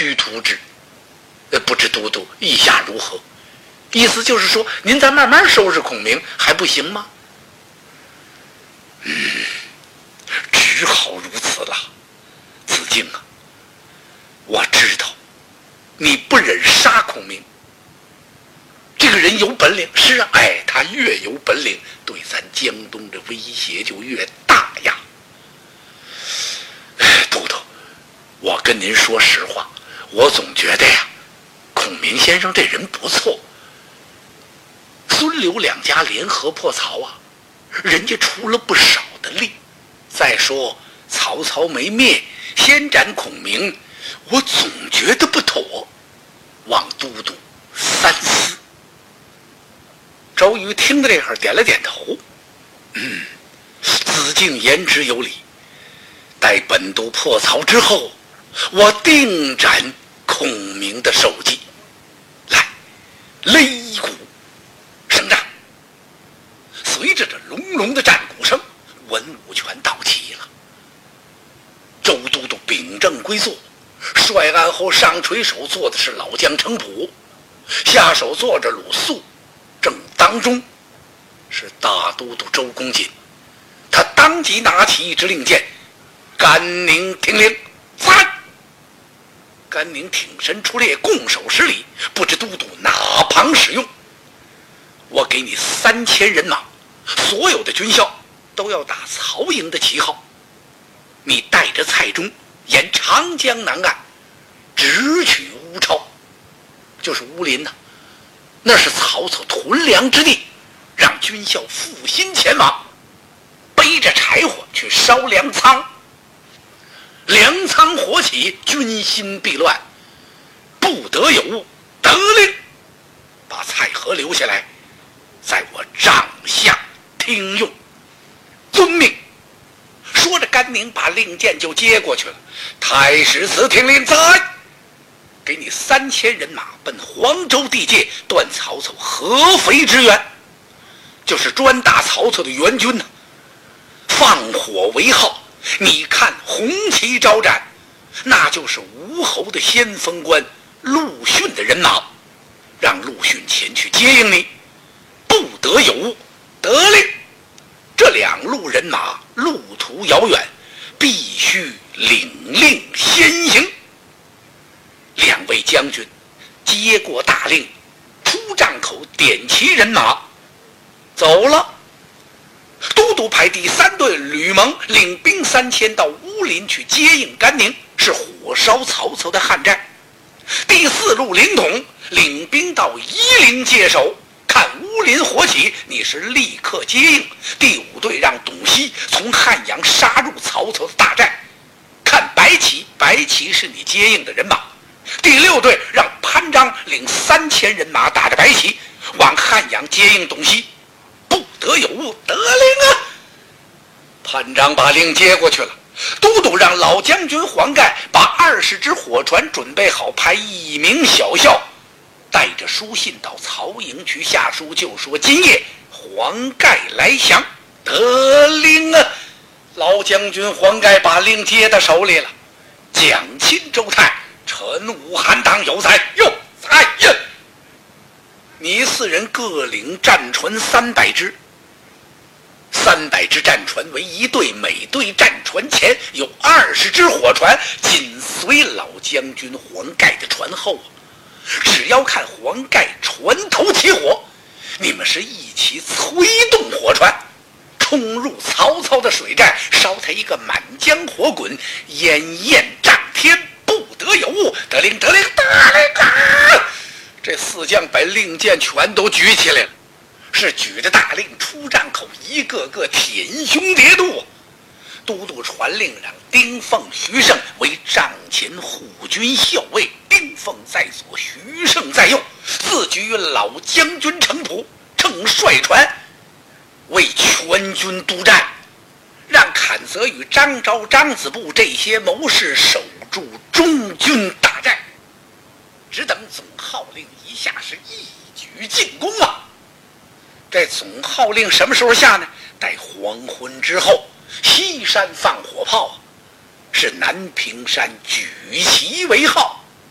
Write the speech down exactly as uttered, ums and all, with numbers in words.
居图之。呃，不知都督意下如何？意思就是说，您再慢慢收拾孔明还不行吗？ 嗯，只好如此了。子敬啊，我知道你不忍杀孔明。这个人有本领，是啊，哎，他越有本领，对咱江东的威胁就越大呀。都督，我跟您说实话，我总觉得呀，孔明先生这人不错。孙刘两家联合破曹啊，人家出了不少的力。再说曹操没灭，先斩孔明，我总觉得不妥，望都督三思。周瑜听到这会儿点了点头，嗯，子敬言之有理。待本都破曹之后，我定斩孔明的首级。来，擂鼓声战。随着这隆隆的战鼓声，文武全到齐了。周都督秉正归坐，帅案后上垂手坐的是老将程普，下手坐着鲁肃，正当中是大都督周公瑾。他当即拿起一支令箭，甘宁听令，参。甘宁挺身出列，拱手施礼，不知都督哪旁使用？我给你三千人马，所有的军校都要打曹营的旗号。你带着蔡中沿长江南岸直取乌超，就是乌林呐、啊，那是曹操屯粮之地，让军校负心前往，背着柴火去烧粮仓。粮仓火起，军心必乱，不得有误，得令把蔡和留下来，在我帐下听用。遵命。说着，甘宁把令箭就接过去了。太史慈听令，在给你三千人马奔黄州地界，断曹操合肥之援，就是专打曹操的援军呢、啊。放火为号，你看红旗招展，那就是吴侯的先锋官陆逊的人马，让陆逊前去接应你，不得有误，得令。这两路人马路途遥远，必须领令先行。两位将军接过大令，出帐口点齐人马走了。都督派第三队吕蒙领兵三千到乌林去接应甘宁，是火烧曹操的悍战。第四路凌统领兵到夷陵接手，看乌林火起，你是立刻接应。第五队让董熙从汉阳杀入曹操的大寨，看白起，白起是你接应的人马。第六队让潘璋领三千人马打着白起往汉阳接应董熙，不得有误，得令啊！潘璋把令接过去了。都督让老将军黄盖把二十只火船准备好，派一名小校带着书信到曹营去下书，就说今夜黄盖来降。得令啊！老将军黄盖把令接到手里了。蒋钦、周泰、陈武、韩当有才，哟才呀！你四人各领战船三百只，三百只战船为一队，每队战船前有二十只火船，紧随老将军黄盖的船后啊。只要看黄盖船头起火，你们是一起催动火船，冲入曹操的水寨，烧他一个满江火滚，烟焰涨天，不得有误，得令得令得令啊！这四将把令箭全都举起来了，是举着大令出帐口，一个个舔胸叠肚。都督传令让丁奉、徐盛为帐前护军校尉，丁奉在左，徐盛在右，自居于老将军程普，乘率船为全军督战，让阚泽与张昭、张子布这些谋士守住中军大寨，只等总号令一下，是一举进攻啊！这总号令什么时候下呢？待黄昏之后，西山放火炮，是南屏山举旗为号。